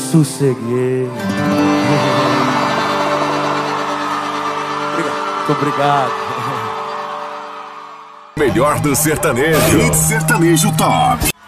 sosseguei. Muito obrigado. Melhor do sertanejo. Sertanejo Top.